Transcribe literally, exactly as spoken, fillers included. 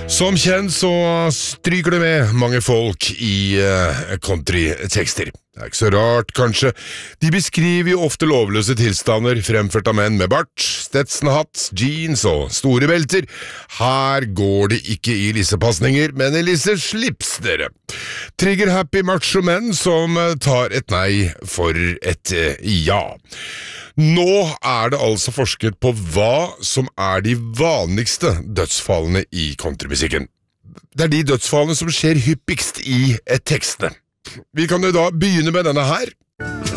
Som kjent så stryker det med mange folk i uh, country-tekster. Det er ikke så rart, kanskje. De beskriver jo ofte lovløse tilstander fremført av menn med bart, Stetson-hatt, jeans og store belter. Her går det ikke i lissepasninger, men i lisseslips, dere. Trigger-happy macho-menn som tar et nei for et uh, ja. Nå er det altså forsket på hva som er de vanligste dødsfallene i countrymusikken. Det er de dødsfallene som skjer hyppigst i tekstene. Vi kan jo da begynne med denne her.